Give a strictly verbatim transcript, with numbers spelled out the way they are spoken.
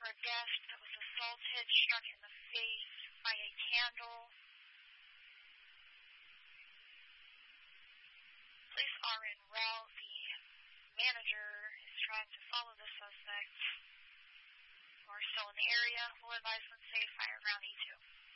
a guest that was assaulted, struck in the face by a candle. Police are en route. The manager is trying to follow the suspect. We're still in the area. We'll advise when safe, fire around E two.